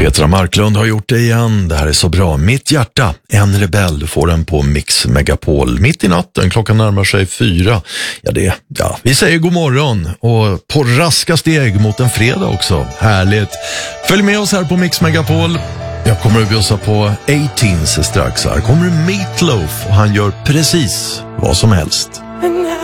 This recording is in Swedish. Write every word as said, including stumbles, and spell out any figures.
Petra Marklund har gjort det igen. Det här är så bra. Mitt hjärta, en rebell. Du får den på Mix Megapol. Mitt i natten, klockan närmar sig fyra. Ja, det, ja, vi säger god morgon. Och på raska steg mot en fredag också. Härligt. Följ med oss här på Mix Megapol. Jag kommer att bjussa på arton strax. Här kommer Meatloaf och han gör precis vad som helst.